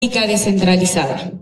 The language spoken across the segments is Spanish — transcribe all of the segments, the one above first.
descentralizada.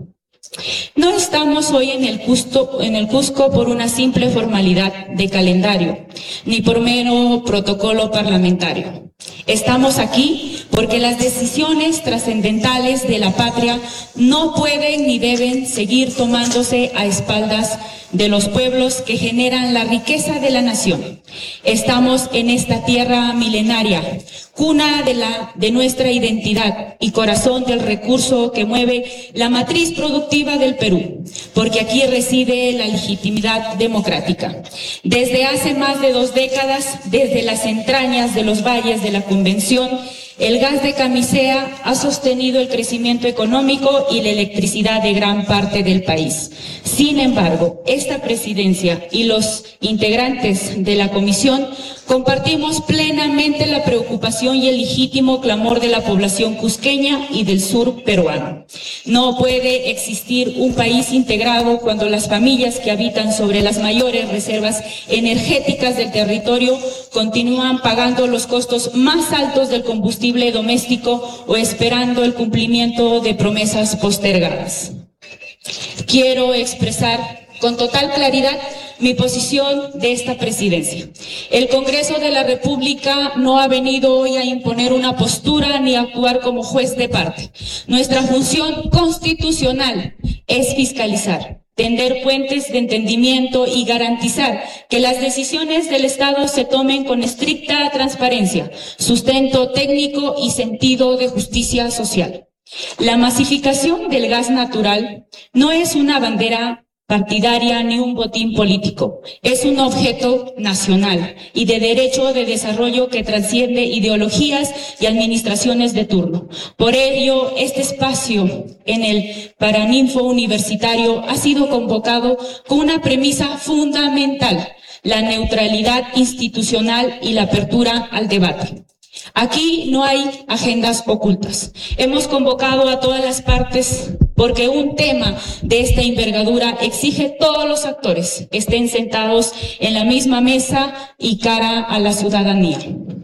No estamos hoy en el Cusco por una simple formalidad de calendario, ni por mero protocolo parlamentario. Estamos aquí porque las decisiones trascendentales de la patria no pueden ni deben seguir tomándose a espaldas de los pueblos que generan la riqueza de la nación. Estamos en esta tierra milenaria, cuna de nuestra identidad y corazón del recurso que mueve la matriz productiva del Perú, porque aquí reside la legitimidad democrática. Desde hace más de 2 décadas, desde las entrañas de los valles de la Convención, el gas de Camisea ha sostenido el crecimiento económico y la electricidad de gran parte del país. Sin embargo, esta presidencia y los integrantes de la comisión compartimos plenamente la preocupación y el legítimo clamor de la población cusqueña y del sur peruano. No puede existir un país integrado cuando las familias que habitan sobre las mayores reservas energéticas del territorio continúan pagando los costos más altos del combustible doméstico o esperando el cumplimiento de promesas postergadas. Quiero expresar con total claridad mi posición de esta presidencia. El Congreso de la República no ha venido hoy a imponer una postura ni a actuar como juez de parte. Nuestra función constitucional es fiscalizar, tender puentes de entendimiento y garantizar que las decisiones del Estado se tomen con estricta transparencia, sustento técnico y sentido de justicia social. La masificación del gas natural no es una bandera partidaria ni un botín político. Es un objeto nacional y de derecho de desarrollo que trasciende ideologías y administraciones de turno. Por ello, este espacio en el Paraninfo Universitario ha sido convocado con una premisa fundamental: la neutralidad institucional y la apertura al debate. Aquí no hay agendas ocultas. Hemos convocado a todas las partes porque un tema de esta envergadura exige todos los actores estén sentados en la misma mesa y cara a la ciudadanía.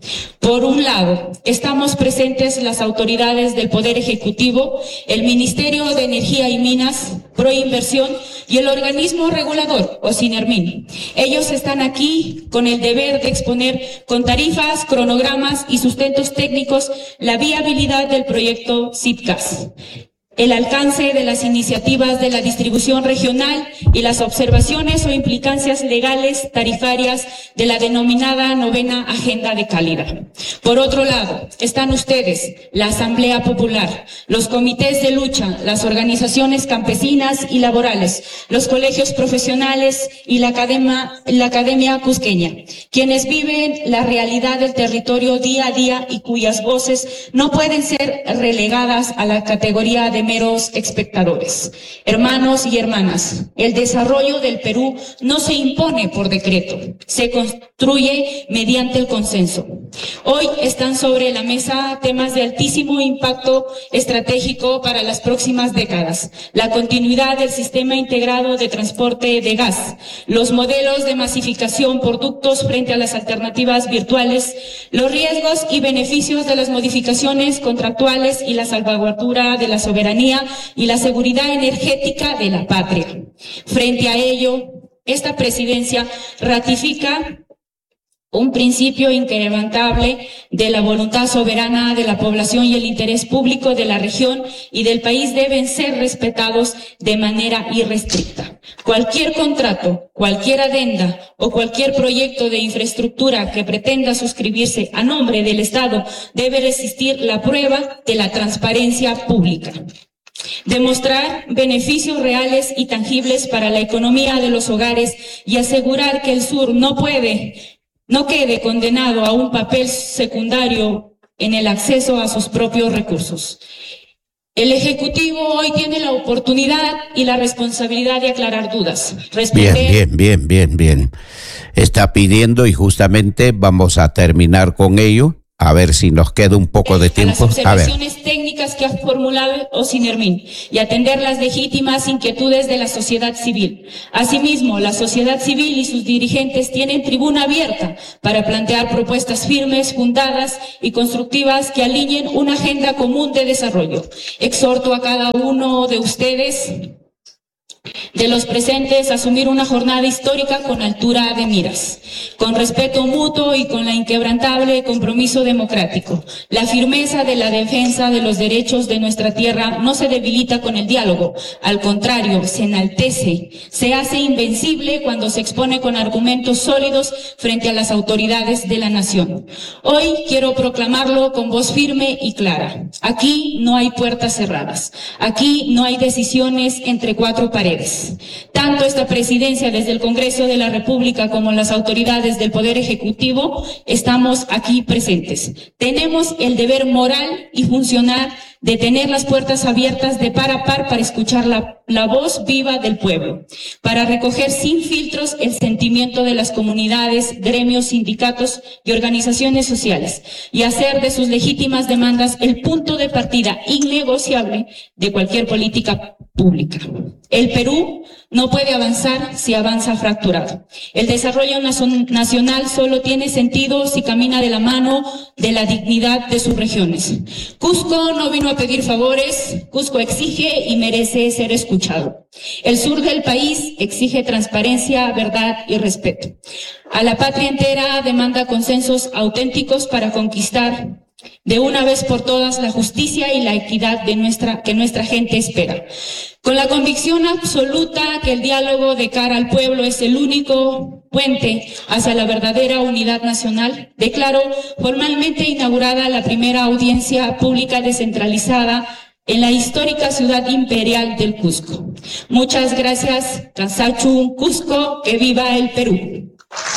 Por un lado, estamos presentes las autoridades del Poder Ejecutivo, el Ministerio de Energía y Minas, Proinversión y el organismo regulador, OSINERMIN. Ellos están aquí con el deber de exponer con tarifas, cronogramas y sustentos técnicos la viabilidad del proyecto SIPGAS, el alcance de las iniciativas de la distribución regional y las observaciones o implicancias legales tarifarias de la denominada novena Agenda de Calidad. Por otro lado, están ustedes, la Asamblea Popular, los comités de lucha, las organizaciones campesinas y laborales, los colegios profesionales y la academia cusqueña, quienes viven la realidad del territorio día a día y cuyas voces no pueden ser relegadas a la categoría de meros espectadores. Hermanos y hermanas, el desarrollo del Perú no se impone por decreto, se construye mediante el consenso. Hoy están sobre la mesa temas de altísimo impacto estratégico para las próximas décadas: la continuidad del sistema integrado de transporte de gas, los modelos de masificación por ductos frente a las alternativas virtuales, los riesgos y beneficios de las modificaciones contractuales y la salvaguardura de la soberanía y la seguridad energética de la patria. Frente a ello, esta presidencia ratifica un principio inquebrantable de la voluntad soberana de la población y el interés público de la región y del país deben ser respetados de manera irrestricta. Cualquier contrato, cualquier adenda o cualquier proyecto de infraestructura que pretenda suscribirse a nombre del Estado debe resistir la prueba de la transparencia pública. Demostrar beneficios reales y tangibles para la economía de los hogares y asegurar que el sur no quede condenado a un papel secundario en el acceso a sus propios recursos. El Ejecutivo hoy tiene la oportunidad y la responsabilidad de aclarar dudas. Bien. Está pidiendo, y justamente vamos a terminar con ello, A ver si nos queda un poco de tiempo. A las observaciones técnicas que ha formulado Osinermin y atender las legítimas inquietudes de la sociedad civil. Asimismo, la sociedad civil y sus dirigentes tienen tribuna abierta para plantear propuestas firmes, fundadas y constructivas que alineen una agenda común de desarrollo. Exhorto a cada uno de ustedes, de los presentes, a asumir una jornada histórica con altura de miras, con respeto mutuo y con la inquebrantable compromiso democrático. La firmeza de la defensa de los derechos de nuestra tierra no se debilita con el diálogo, al contrario, se enaltece, se hace invencible cuando se expone con argumentos sólidos frente a las autoridades de la nación. Hoy quiero proclamarlo con voz firme y clara. Aquí no hay puertas cerradas, aquí no hay decisiones entre cuatro paredes. Tanto esta presidencia desde el Congreso de la República como las autoridades del Poder Ejecutivo estamos aquí presentes. Tenemos el deber moral y funcional de tener las puertas abiertas de par a par para escuchar la voz viva del pueblo, para recoger sin filtros el sentimiento de las comunidades, gremios, sindicatos y organizaciones sociales y hacer de sus legítimas demandas el punto de partida innegociable de cualquier política pública. El Perú no puede avanzar si avanza fracturado. El desarrollo nacional solo tiene sentido si camina de la mano de la dignidad de sus regiones. Cusco no vino a pedir favores, Cusco exige y merece ser escuchado. El sur del país exige transparencia, verdad y respeto. A la patria entera demanda consensos auténticos para conquistar de una vez por todas la justicia y la equidad que nuestra gente espera. Con la convicción absoluta que el diálogo de cara al pueblo es el único puente hacia la verdadera unidad nacional, declaro formalmente inaugurada la primera audiencia pública descentralizada en la histórica ciudad imperial del Cusco. Muchas gracias, Cansachun Cusco, que viva el Perú.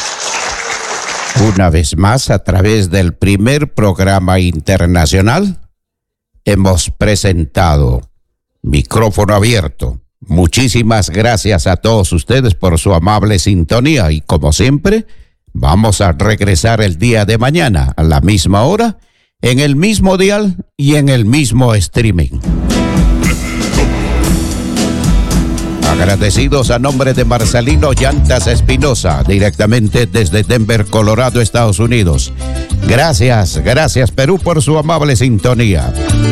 Una vez más, a través del primer programa internacional, hemos presentado Micrófono Abierto. Muchísimas gracias a todos ustedes por su amable sintonía y, como siempre, vamos a regresar el día de mañana a la misma hora, en el mismo dial y en el mismo streaming. Agradecidos a nombre de Marcelino Llantas Espinosa, directamente desde Denver, Colorado, Estados Unidos. Gracias Perú por su amable sintonía.